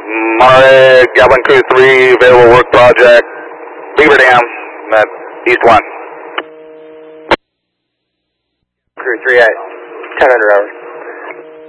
Monterey, Goblin Crew 3, available work project, Beaver Dam, East 1. Crew 3 at 10 under hours.